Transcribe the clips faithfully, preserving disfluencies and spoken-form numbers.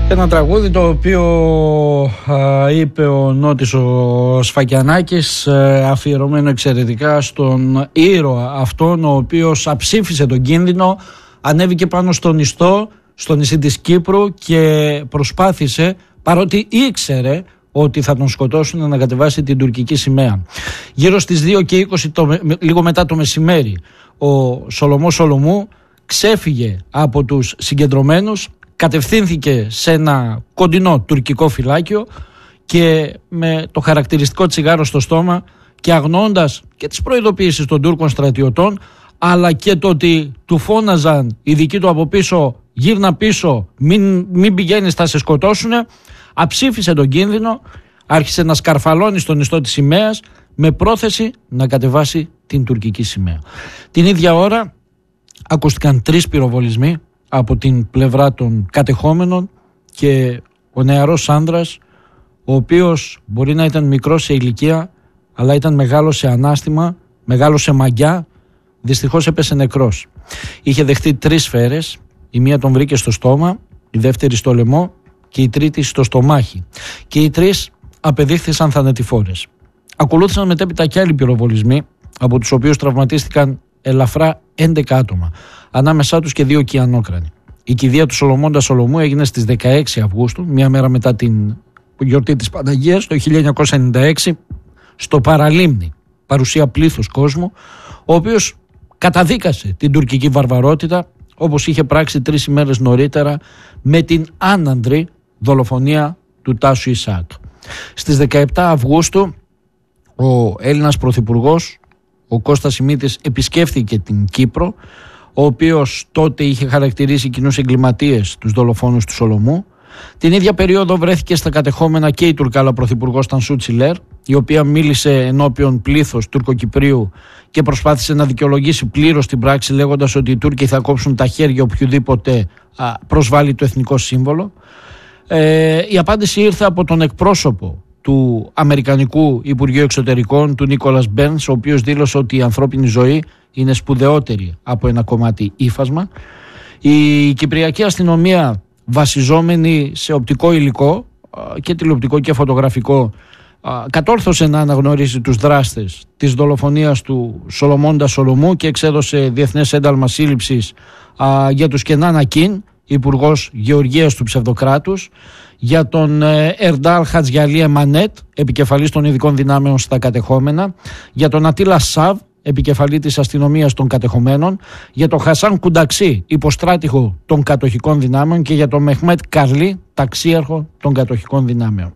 Ένα τραγούδι το οποίο α, είπε ο Νότης ο Σφακιανάκης, α, αφιερωμένο εξαιρετικά στον ήρωα αυτόν ο οποίος αψήφισε τον κίνδυνο, ανέβηκε πάνω στον ιστό, στο νησί της Κύπρου και προσπάθησε, παρότι ήξερε ότι θα τον σκοτώσουν, να κατεβάσει την τουρκική σημαία. Γύρω στις δύο και είκοσι, το, λίγο μετά το μεσημέρι, ο Σολομός Σολομού ξέφυγε από τους συγκεντρωμένους, κατευθύνθηκε σε ένα κοντινό τουρκικό φυλάκιο και με το χαρακτηριστικό τσιγάρο στο στόμα και αγνοώντας και τις προειδοποιήσεις των Τούρκων στρατιωτών, αλλά και το ότι του φώναζαν οι δικοί του από πίσω, γύρνα πίσω, μην, μην πηγαίνεις, θα σε σκοτώσουν, αψήφισε τον κίνδυνο, άρχισε να σκαρφαλώνει στον ιστό της σημαίας με πρόθεση να κατεβάσει την τουρκική σημαία. Την ίδια ώρα ακούστηκαν τρεις πυροβολισμοί από την πλευρά των κατεχόμενων και ο νεαρός άνδρας, ο οποίος μπορεί να ήταν μικρός σε ηλικία, αλλά ήταν μεγάλος σε ανάστημα, μεγάλος σε μαγιά, δυστυχώς έπεσε νεκρός. Είχε δεχτεί τρεις σφαίρες, η μία τον βρήκε στο στόμα, η δεύτερη στο λαιμό και η τρίτη στο στομάχι. Και οι τρεις απεδείχθησαν θανατηφόρες. Ακολούθησαν μετέπειτα και άλλοι πυροβολισμοί, από τους οποίους τραυματίστηκαν ελαφρά έντεκα άτομα, ανάμεσά τους και δύο κιανόκρανοι. Η κηδεία του Σολομώντα Σολομού έγινε στις δεκαέξι Αυγούστου, μία μέρα μετά την γιορτή της Παναγίας, το χίλια εννιακόσια ενενήντα έξι, στο Παραλίμνη, παρουσία πλήθους κόσμου, ο οποίος καταδίκασε την τουρκική βαρβαρότητα, όπως είχε πράξει τρεις ημέρες νωρίτερα με την άνανδρη δολοφονία του Τάσου Ισαάκ. Στις δεκαεπτά Αυγούστου ο Έλληνας Πρωθυπουργός, ο Κώστας Σιμίτης, επισκέφθηκε την Κύπρο, ο οποίος τότε είχε χαρακτηρίσει κοινούς εγκληματίες τους δολοφόνους του Σολομού. Την ίδια περίοδο βρέθηκε στα κατεχόμενα και η Τουρκάλα Πρωθυπουργός Τανσού Τσιλέρ, η οποία μίλησε ενώπιον πλήθος Τουρκοκυπρίου και προσπάθησε να δικαιολογήσει πλήρως την πράξη, λέγοντας ότι οι Τούρκοι θα κόψουν τα χέρια οποιοδήποτε α, προσβάλλει το εθνικό σύμβολο. Ε, η απάντηση ήρθε από τον εκπρόσωπο του Αμερικανικού Υπουργείου Εξωτερικών, του Νίκολας Μπέρνς, ο οποίος δήλωσε ότι η ανθρώπινη ζωή είναι σπουδαιότερη από ένα κομμάτι ύφασμα. Η Κυπριακή αστυνομία, βασιζόμενη σε οπτικό υλικό και τηλεοπτικό και φωτογραφικό, κατόρθωσε να αναγνωρίσει τους δράστες της δολοφονίας του Σολομώντα Σολομού και εξέδωσε διεθνές ένταλμα σύλληψης για τους Κενάν Ακίν, υπουργός γεωργίας του ψευδοκράτους, για τον Ερντάλ Χατζιαλί Εμανέτ, επικεφαλής των ειδικών δυνάμεων στα κατεχόμενα, για τον Ατίλα Σαβ, επικεφαλή της αστυνομίας των κατεχομένων, για τον Χασάν Κουνταξί, υποστράτηγο των κατοχικών δυνάμεων, και για τον Μεχμέτ Καρλί, ταξίαρχο των κατοχικών δυνάμεων.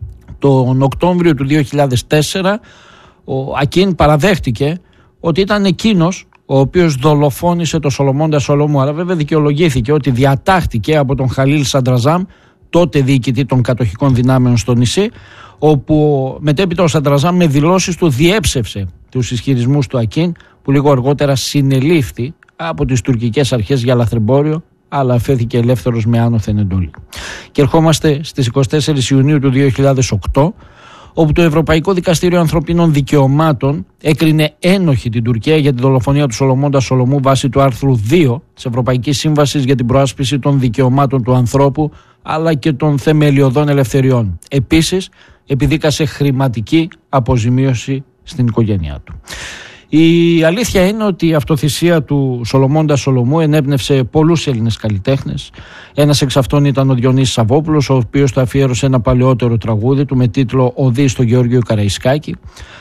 Τον Οκτώβριο του δύο χιλιάδες τέσσερα ο Ακίν παραδέχτηκε ότι ήταν εκείνος ο οποίος δολοφόνησε τον Σολομώντα Σολομού, αλλά βέβαια δικαιολογήθηκε ότι διατάχτηκε από τον Χαλίλ Σαντραζάμ, τότε διοικητή των κατοχικών δυνάμεων στο νησί, όπου μετέπειτα ο Σαντραζάμ με δηλώσεις του διέψευσε τους ισχυρισμούς του Ακίν, που λίγο αργότερα συνελήφθη από τις τουρκικές αρχές για λαθρεμπόριο, αλλά αφέθηκε ελεύθερος με άνωθεν εντολή. Και ερχόμαστε στις εικοστή τέταρτη Ιουνίου του δύο χιλιάδες οκτώ, όπου το Ευρωπαϊκό Δικαστήριο Ανθρωπίνων Δικαιωμάτων έκρινε ένοχη την Τουρκία για τη δολοφονία του Σολομώντα Σολομού βάσει του άρθρου δύο της Ευρωπαϊκής Σύμβασης για την προάσπιση των δικαιωμάτων του ανθρώπου αλλά και των θεμελιωδών ελευθεριών. Επίσης, επιδίκασε χρηματική αποζημίωση στην οικογένειά του. Η αλήθεια είναι ότι η αυτοθυσία του Σολομώντα Σολομού ενέπνευσε πολλούς Έλληνες καλλιτέχνες. Ένας εξ αυτών ήταν ο Διονύσης Σαββόπουλος, ο οποίος του αφιέρωσε ένα παλαιότερο τραγούδι του με τίτλο «Οδή στο Γεώργιο Καραϊσκάκη»,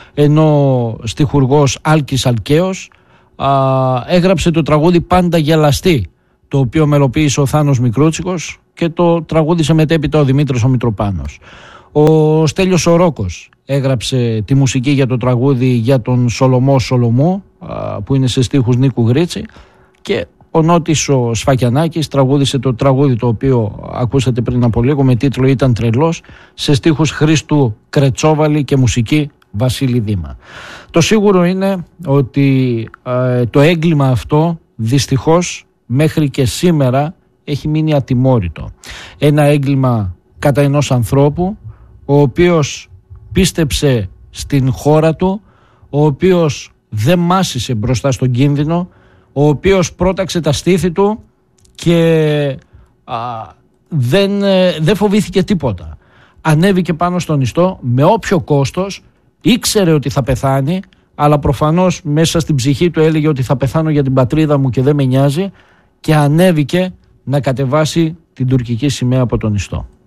ενώ στιχουργός Άλκης Αλκαίος α, έγραψε το τραγούδι «Πάντα γελαστή», το οποίο μελοποίησε ο Θάνος Μικρούτσικος και το τραγούδισε μετέπειτα ο Δημήτρης ο Μητροπάνος. Ο Στέλιος ο Ρόκος έγραψε τη μουσική για το τραγούδι για τον Σολομό Σολομού, που είναι σε στίχους Νίκου Γρίτσι, και ο Νότης ο Σφακιανάκης τραγούδισε το τραγούδι το οποίο ακούσατε πριν από λίγο με τίτλο «Ήταν τρελός», σε στίχους Χρήστου Κρετσόβαλη και μουσική Βασίλη Δήμα. Το σίγουρο είναι ότι ε, το έγκλημα αυτό δυστυχώς μέχρι και σήμερα έχει μείνει ατιμόρυτο. Ένα έγκλημα κατά ενός ανθρώπου ο οποίος πίστεψε στην χώρα του, ο οποίος δεν μάσησε μπροστά στον κίνδυνο, ο οποίος πρόταξε τα στήθη του και α, δεν, δεν φοβήθηκε τίποτα. Ανέβηκε πάνω στον ιστό με όποιο κόστος, ήξερε ότι θα πεθάνει, αλλά προφανώς μέσα στην ψυχή του έλεγε ότι θα πεθάνω για την πατρίδα μου και δεν με νοιάζει, και ανέβηκε να κατεβάσει την τουρκική σημαία από τον ιστό.